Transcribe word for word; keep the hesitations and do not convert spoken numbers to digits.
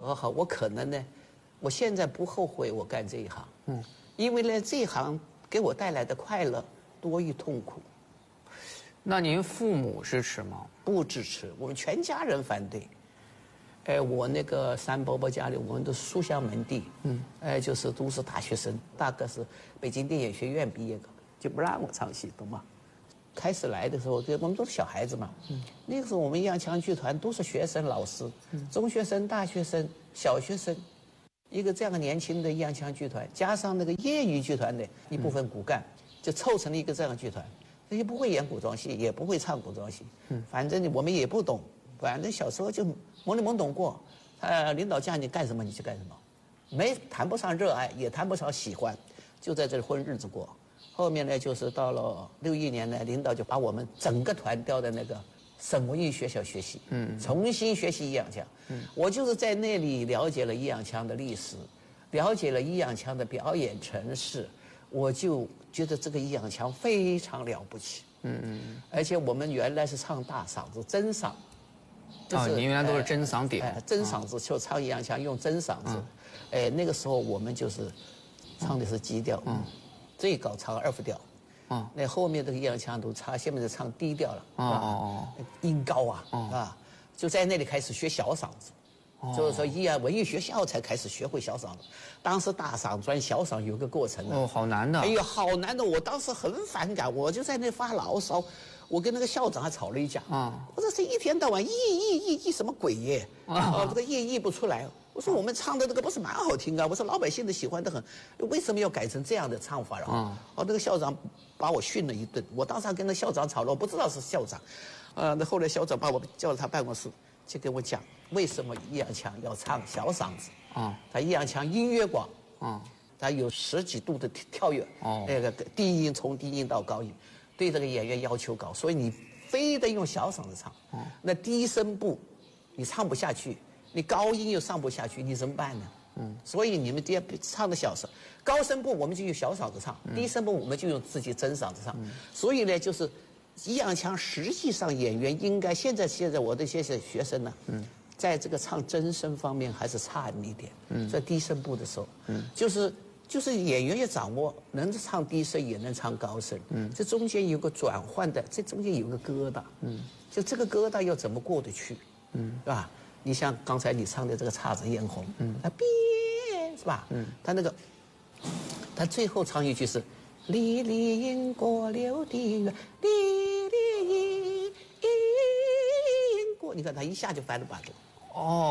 我好，我可能呢，我现在不后悔我干这一行，嗯，因为呢，这一行给我带来的快乐多于痛苦。 那您父母支持吗？ 不支持，我们全家人反对。哎，我那个三伯伯家里，我们都书香门第，嗯，哎，就是都是大学生，大哥是北京电影学院毕业的，就不让我唱戏，懂吗？开始来的时候，我们都是小孩子嘛，嗯，那个时候我们易烊千剧团都是学生老师，嗯，中学生、大学生、小学生，一个这样的年轻的易烊千剧团，加上那个业余剧团的一部分骨干，就凑成了一个这样的剧团。那些不会演古装戏，也不会唱古装戏，嗯，反正我们也不懂，反正小时候就懵里懵懂过。他领导叫你干什么你就干什么，没谈不上热爱，也谈不上喜欢，就在这里混日子过。后面呢，就是到了六一年呢，领导就把我们整个团调的那个省文艺学校学习，嗯，重新学习易烊千，嗯，我就是在那里了解了易烊千的历史，了解了易烊千的表演程式。我就觉得这个易烊千非常了不起，嗯嗯，而且我们原来是唱大嗓子真嗓， 就是、哦，您原来都是真嗓点， 哎，真嗓子就唱易烊千用真嗓子，嗯、哎，那个时候我们就是唱的是基调，嗯，最高唱二副调，嗯，那后面这个易烊千都唱，现在是唱低调了，哦哦哦，音高啊，哦、啊，就在那里开始学小嗓子。就是说，易烊文艺学校才开始学会小嗓子，当时大嗓转小嗓有个过程的。 哦，好难的。 哎呦，好难的！我当时很反感，我就在那发牢骚，我跟那个校长还吵了一架。啊，我说这一天到晚译译译译什么鬼耶？啊，这个译译不出来。我说我们唱的这个不是蛮好听啊？我说老百姓都喜欢得很，为什么要改成这样的唱法？然后，哦，那个校长把我训了一顿。我当时还跟那校长吵了，我不知道是校长。呃，那后来校长把我叫到他办公室。就跟我讲为什么易烊千要唱小嗓子啊？他易烊千音乐广啊，他有十几度的跳跃哦，那个低音从低音到高音，对这个演员要求高，所以你非得用小嗓子唱。哦，那低声部你唱不下去，你高音又上不下去，你怎么办呢？嗯，所以你们爹唱的小声，高声部我们就用小嗓子唱，嗯、低声部我们就用自己真嗓子唱。嗯、所以呢，就是。易烊千实际上演员应该现在现在我的这些学生呢，嗯，在这个唱真声方面还是差那么一点，嗯，在低声部的时候，嗯，就是就是演员要掌握能唱低声也能唱高声，嗯，这中间有个转换的，这中间有个疙瘩，嗯，就这个疙瘩要怎么过得去，嗯，是吧？你像刚才你唱的这个姹紫嫣红，嗯，他变是吧？嗯，他那个，他最后唱一句是。离离因果流的月，离离因因果，你看他一下就翻了把子。哦。